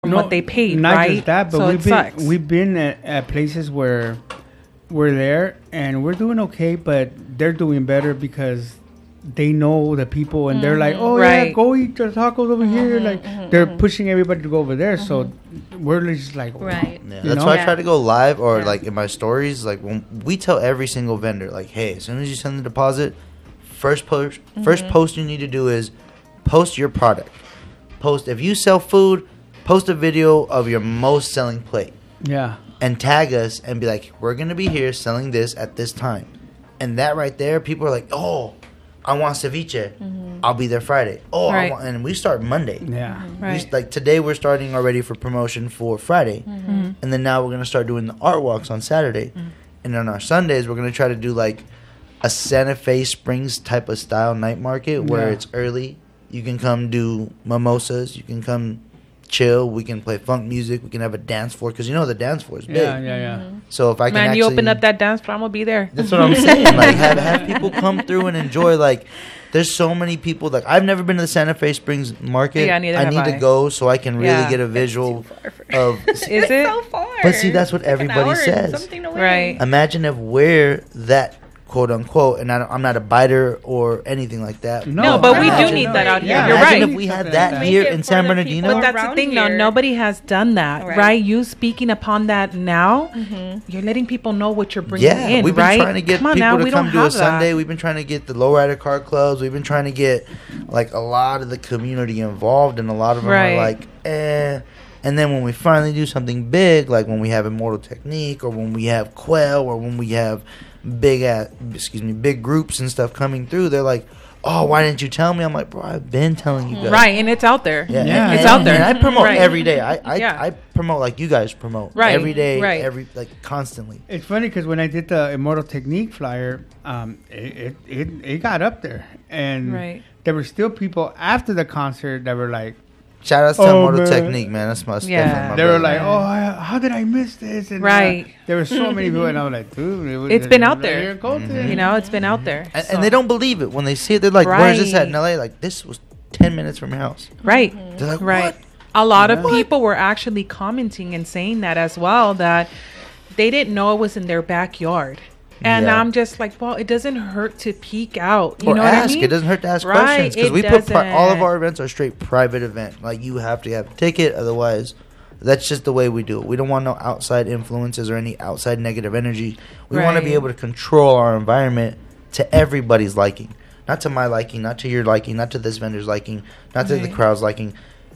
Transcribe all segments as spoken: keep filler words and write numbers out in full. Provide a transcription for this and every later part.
no, what they paid, not right? Just that, but so we've it been sucks. we've been at, at places where we're there and we're doing okay, but they're doing better because they know the people and mm-hmm. they're like, oh right. yeah, go eat the tacos over mm-hmm, here. Like mm-hmm, they're mm-hmm. pushing everybody to go over there. Mm-hmm. So we're just like, right. Yeah, that's know? why I try to go live or yeah. like in my stories. Like when we tell every single vendor, like, hey, as soon as you send the deposit, first post, mm-hmm. first post you need to do is post your product. Post if you sell food, post a video of your most selling plate. Yeah. And tag us and be like, we're gonna be here selling this at this time. And that right there, people are like, oh, I want ceviche. Mm-hmm. I'll be there Friday. Oh, right. I want, and we start Monday. Yeah, mm-hmm. right. We, like today, we're starting already for promotion for Friday, mm-hmm. and then now we're gonna start doing the art walks on Saturday, mm-hmm. and on our Sundays we're gonna try to do like a Santa Fe Springs type of style night market where yeah. it's early. You can come do mimosas. You can come chill. We can play funk music. We can have a dance floor because you know the dance floor is big. Yeah, yeah, yeah. Mm-hmm. So if I can, man, actually, you open up that dance floor, I'm gonna be there. That's what I'm saying. Like have have people come through and enjoy. Like there's so many people. Like I've never been to the Santa Fe Springs market. Yeah, neither I have need I. to go so I can really Yeah. get a visual of. Is it so far? But see, that's what everybody says. Right. Imagine if we're that. Quote unquote, and I don't, I'm not a biter or anything like that. No, no but we imagine, do need that out here. yeah. You're Imagine right. if we had that here in San Bernardino. But that's the thing, though. Nobody has done that, right? right? You speaking upon that now, mm-hmm. you're letting people know what you're bringing yeah, in, we've been right? trying to get Come on people now, to we come don't do a have Sunday. that. We've been trying to get the lowrider car clubs. We've been trying to get like a lot of the community involved, and a lot of them right. are like, eh. And then when we finally do something big, like when we have Immortal Technique, or when we have Quell, or when we have big at excuse me big groups and stuff coming through, they're like, oh, why didn't you tell me? I'm like, bro, I've been telling you guys. Right, and it's out there. Yeah, yeah. and, it's out there. And I promote right. every day. I I, yeah. I promote like you guys promote right. every day, right. every like constantly. It's funny because when I did the Immortal Technique flyer, um, it, it it it got up there, and right. there were still people after the concert that were like, shout out to oh, Immortal man. Technique, man. That's my yeah. my they were brother. like, oh, I, how did I miss this? And right. Uh, there were so many people, and I was like, dude, it was, it's it, been it out was there. Right mm-hmm. You know, it's been out there, and, so. and they don't believe it when they see it. They're like, right. where's this at in L A? Like, this was ten minutes from your house. Right. Mm-hmm. They're like, right. what? A lot yeah. of people were actually commenting and saying that as well, that they didn't know it was in their backyard. And yeah. I'm just like, well, it doesn't hurt to peek out. You or know ask. what I mean? It doesn't hurt to ask right, questions because we doesn't. put pri- all of our events are straight private event. Like you have to have a ticket, otherwise, that's just the way we do it. We don't want no outside influences or any outside negative energy. We right. want to be able to control our environment to everybody's liking, not to my liking, not to your liking, not to this vendor's liking, not to right. the crowd's liking.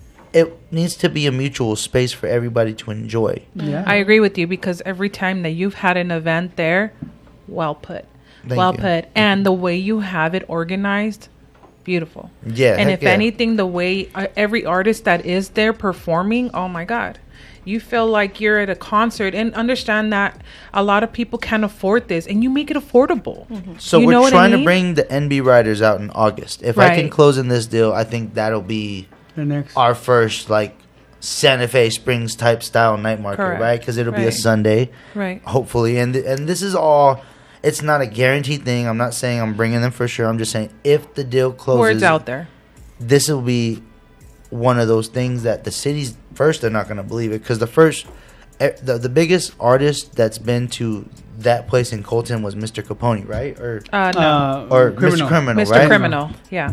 It needs to be a mutual space for everybody to enjoy. Yeah. I agree with you because every time that you've had an event there, well put. Thank well you. put. And the way you have it organized, beautiful. Yeah. And heck if yeah. anything, the way uh, every artist that is there performing, oh my God, you feel like you're at a concert. And understand that a lot of people can't afford this, and you make it affordable. Mm-hmm. So you we're know what trying I mean? to bring the N B riders out in August. If Right. I can close in this deal, I think that'll be the next. our first like Santa Fe Springs type style night market, Correct. right? Because it'll be a Right. Sunday, Right. hopefully. And th- and this is all. It's not a guaranteed thing. I'm not saying I'm bringing them for sure. I'm just saying if the deal closes, Words out there. this will be one of those things that the cities first they're not going to believe it because the first eh, the the biggest artist that's been to that place in Colton was Mister Capone, right? Or Uh, no. Uh, or criminal. Mister Criminal, Mister right? Criminal. Yeah.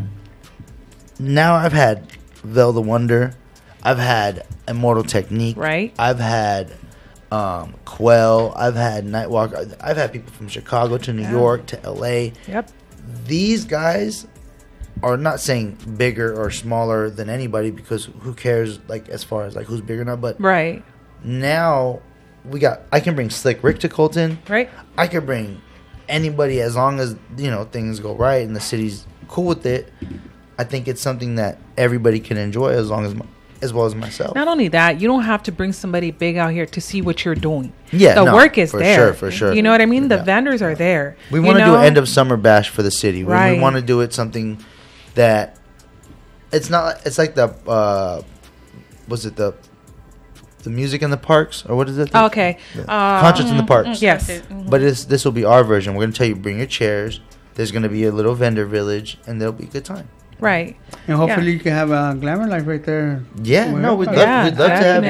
Now I've had Vel the Wonder, I've had Immortal Technique, Right. I've had um, Quell, I've had Nightwalk, I've had people from Chicago to New Yeah. York to L A. Yep. These guys are not saying bigger or smaller than anybody because who cares? Like as far as like who's bigger now, but Right. now we got. I can bring Slick Rick to Colton. Right. I could bring anybody as long as you know things go right and the city's cool with it. I think it's something that everybody can enjoy as long as my, as well as myself. Not only that, you don't have to bring somebody big out here to see what you're doing. Yeah, the no, work is for there. sure, for sure. You know what I mean? The Yeah. vendors are there. We You want to do know? an end of summer bash for the city. We, Right. we want to do it something that it's not. It's like the uh, was it the the music in the parks or what is it? Oh, okay. The Uh, Concerts in the parks. Yes. Mm-hmm. But it's, this will be our version. We're going to tell you bring your chairs. There's going to be a little vendor village, and there'll be a good time. Right. And hopefully yeah. you can have a glamour life right there. Yeah, well, no, we'd love, yeah, we'd love to have